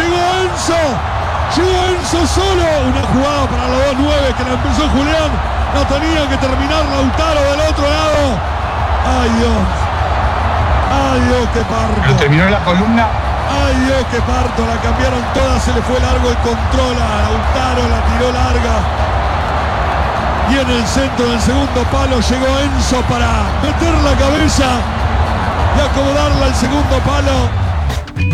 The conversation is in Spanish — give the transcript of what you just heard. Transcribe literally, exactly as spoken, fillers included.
llegó Enzo, llegó Enzo solo, una jugada para los dos nueve que la empezó Julián, no tenía que terminar Lautaro del otro lado. Ay Dios, ay Dios, qué parto. Pero terminó la columna. Ay Dios, qué parto, la cambiaron toda, se le fue largo el control a Lautaro, la tiró larga. Y en el centro del segundo palo llegó Enzo para meter la cabeza y acomodarla al segundo palo.